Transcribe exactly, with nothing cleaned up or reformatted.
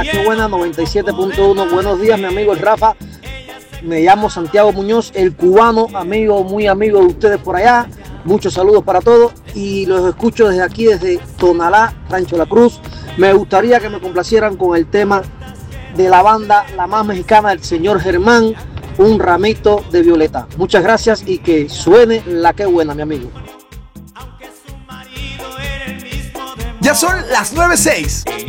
Qué buena, noventa y siete punto uno. Buenos días, mi amigo el Rafa. Me llamo Santiago Muñoz, el cubano, amigo, muy amigo de ustedes por allá. Muchos saludos para todos y los escucho desde aquí, desde Tonalá, Rancho La Cruz. Me gustaría que me complacieran con el tema de la banda, la más mexicana, del señor Germán, Un Ramito de Violeta. Muchas gracias y que suene la que buena, mi amigo. Ya son las nueve seis.